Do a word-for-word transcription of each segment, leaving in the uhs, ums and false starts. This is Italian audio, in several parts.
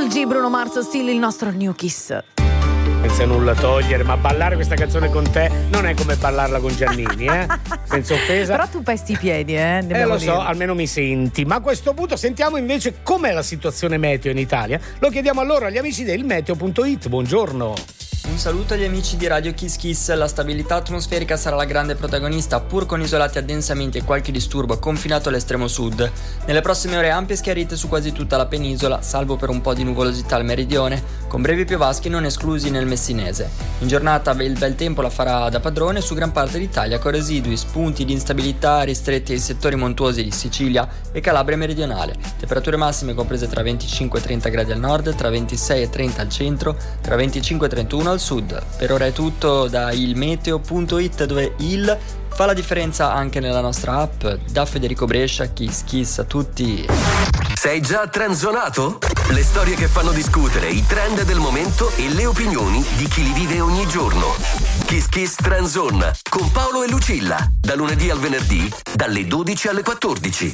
Karol G, Bruno Mars, Still, il nostro New Kiss. Senza nulla togliere, ma ballare questa canzone con te non è come ballarla con Giannini, eh? Senza offesa. Però tu pesti i piedi, eh? Eh lo dire. so, almeno mi senti. Ma a questo punto sentiamo invece com'è la situazione meteo in Italia. Lo chiediamo allora agli amici del meteo punto it. Buongiorno. Un saluto agli amici di Radio Kiss Kiss. La stabilità atmosferica sarà la grande protagonista, pur con isolati addensamenti e qualche disturbo confinato all'estremo sud. Nelle prossime ore ampie schiarite su quasi tutta la penisola, salvo per un po' di nuvolosità al meridione, con brevi piovaschi non esclusi nel messinese. In giornata il bel tempo la farà da padrone su gran parte d'Italia, con residui spunti di instabilità ristretti ai settori montuosi di Sicilia e Calabria meridionale. Temperature massime comprese tra venticinque e trenta gradi al nord, tra ventisei e trenta al centro, tra venticinque e trentuno al sud. Per ora è tutto da il meteo punto it, dove il fa la differenza anche nella nostra app. Da Federico Brescia, Kiss Kiss a tutti. Sei già tranzonato? Le storie che fanno discutere, i trend del momento e le opinioni di chi li vive ogni giorno. Kiss Kiss Tranzone con Paolo e Lucilla, da lunedì al venerdì, dalle dodici alle quattordici.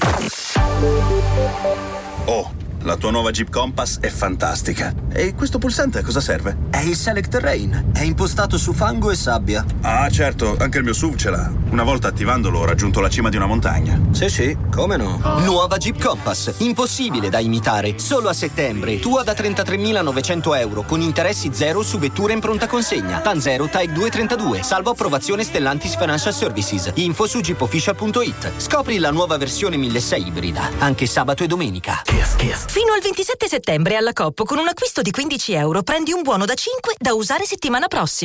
Oh, la tua nuova Jeep Compass è fantastica. E questo pulsante a cosa serve? È il Select Terrain. È impostato su fango e sabbia. Ah, certo, anche il mio S U V ce l'ha. Una volta attivandolo ho raggiunto la cima di una montagna. Sì, sì, come no? Nuova Jeep Compass. Impossibile da imitare. Solo a settembre. Tua da trentatremilanovecento euro con interessi zero su vetture in pronta consegna. TAN zero, TAEG duecentotrentadue. Salvo approvazione Stellantis Financial Services. Info su jeep official punto it. Scopri la nuova versione milleseicento ibrida. Anche sabato e domenica. Kiss Kiss. Fino al ventisette settembre alla Coop con un acquisto di quindici euro prendi un buono da cinque da usare settimana prossima.